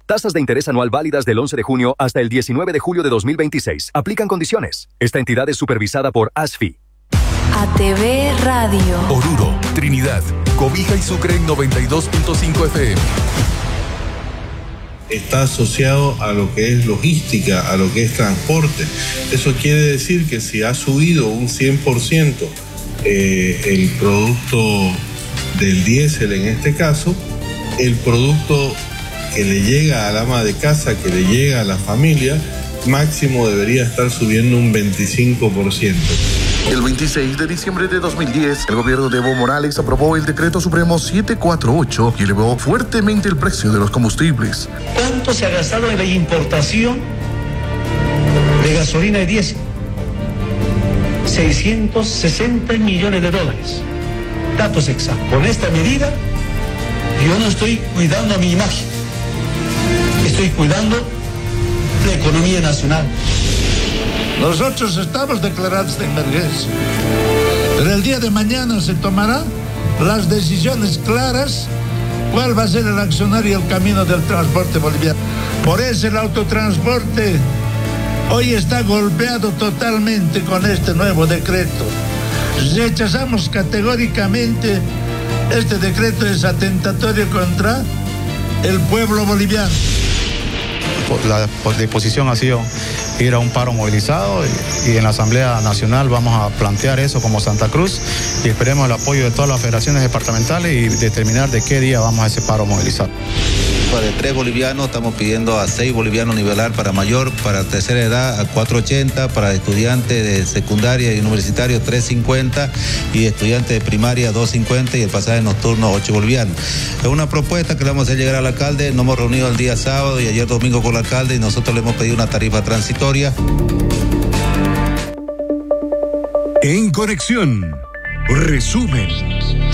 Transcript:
Tasas de interés anual válidas del 11 de junio hasta el 19 de julio de 2026. Aplican condiciones. Esta entidad es supervisada por ASFI. ATV Radio. Oruro, Trinidad, Cobija y Sucre en 92.5 FM. Está asociado a lo que es logística, a lo que es transporte. Eso quiere decir que si ha subido un 100% el producto del diésel en este caso, el producto que le llega al ama de casa, que le llega a la familia, máximo debería estar subiendo un 25%. El 26 de diciembre de 2010, el gobierno de Evo Morales aprobó el decreto supremo 748 y elevó fuertemente el precio de los combustibles. ¿Cuánto se ha gastado en la importación de gasolina y diésel? $660 millones. Datos exactos. Con esta medida, yo no estoy cuidando mi imagen, estoy cuidando la economía nacional. Nosotros estamos declarados de emergencia, pero el día de mañana se tomarán las decisiones claras cuál va a ser el accionar y el camino del transporte boliviano. Por eso el autotransporte hoy está golpeado totalmente con este nuevo decreto. Rechazamos categóricamente este decreto, es atentatorio contra el pueblo boliviano. La disposición ha sido ir a un paro movilizado y en la Asamblea Nacional vamos a plantear eso como Santa Cruz y esperemos el apoyo de todas las federaciones departamentales y determinar de qué día vamos a ese paro movilizado. De 3 bolivianos estamos pidiendo a 6 bolivianos nivelar para mayor, para tercera edad a 4.80, para estudiantes de secundaria y universitario 3.50 y estudiantes de primaria 2.50 y el pasaje nocturno 8 bolivianos. Es una propuesta que le vamos a hacer llegar al alcalde. Nos hemos reunido el día sábado y ayer domingo con el alcalde y nosotros le hemos pedido una tarifa transitoria. En Conexión, resumen.